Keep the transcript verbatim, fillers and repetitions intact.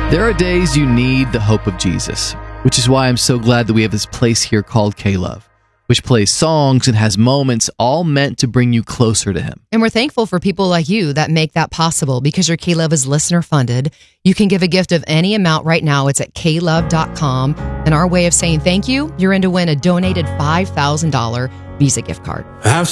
There are days you need the hope of Jesus, which is why I'm so glad that we have this place here called K-Love, which plays songs and has moments all meant to bring you closer to Him. And we're thankful for people like you that make that possible because your K-Love is listener funded. You can give a gift of any amount right now. It's at K love dot com. And our way of saying thank you, you're in to win a donated five thousand dollars Visa gift card. Have